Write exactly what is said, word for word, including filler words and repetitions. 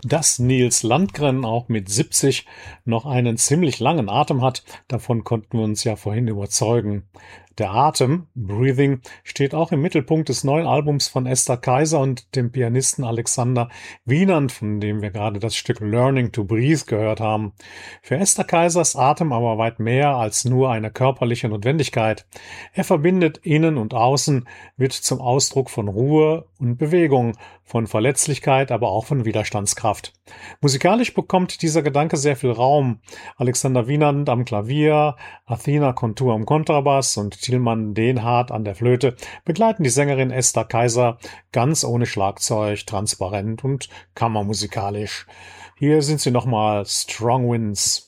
Dass Nils Landgren auch mit siebzig noch einen ziemlich langen Atem hat, davon konnten wir uns ja vorhin überzeugen. Der Atem, Breathing, steht auch im Mittelpunkt des neuen Albums von Esther Kaiser und dem Pianisten Alexander Wienand, von dem wir gerade das Stück Learning to Breathe gehört haben. Für Esther Kaiser ist Atem aber weit mehr als nur eine körperliche Notwendigkeit. Er verbindet Innen und Außen, wird zum Ausdruck von Ruhe und Bewegung, von Verletzlichkeit, aber auch von Widerstandskraft. Musikalisch bekommt dieser Gedanke sehr viel Raum. Alexander Wienand am Klavier, Athena Kontur am Kontrabass und Tilman Denhardt an der Flöte begleiten die Sängerin Esther Kaiser ganz ohne Schlagzeug, transparent und kammermusikalisch. Hier sind sie nochmal Strong Winds.